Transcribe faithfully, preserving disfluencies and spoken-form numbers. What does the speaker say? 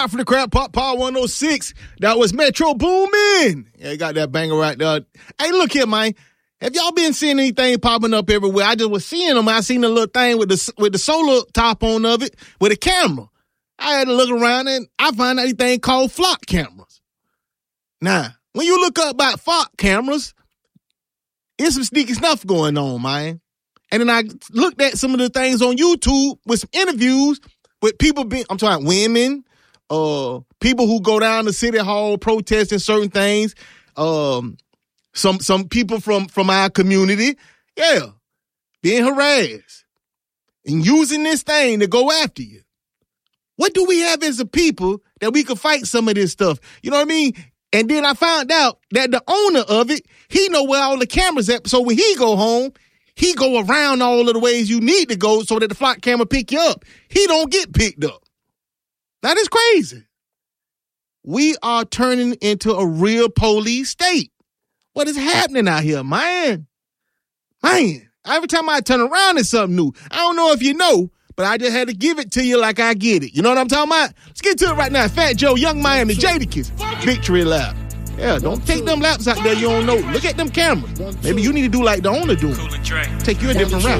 For the crap, Pop Power one oh six. That was Metro Boomin. Yeah, you got that banger right there. Hey, look here, man. Have y'all been seeing anything popping up everywhere? I just was seeing them. I seen a little thing with the with the solar top on of it with a camera. I had to look around and I found out anything called flock cameras. Now, when you look up about flock cameras, there's some sneaky stuff going on, man. And then I looked at some of the things on YouTube with some interviews with people being, I'm talking women, Uh, people who go down to City Hall protesting certain things, um, some some people from, from our community, yeah, being harassed and using this thing to go after you. What do we have as a people that we could fight some of this stuff? You know what I mean? And then I found out that the owner of it, he know where all the cameras at. So when he go home, he go around all of the ways you need to go so that the flock camera pick you up. He don't get picked up. That is crazy. We are turning into a real police state. What is happening out here, man? Man, every time I turn around, it's something new. I don't know if you know, but I just had to give it to you like I get it. You know what I'm talking about? Let's get to it right now. Fat Joe, Young Miami, Jadakiss, Victory Lap. Yeah, don't take them laps out there you don't know. Look at them cameras. Maybe you need to do like the owner doing. Take you a different route.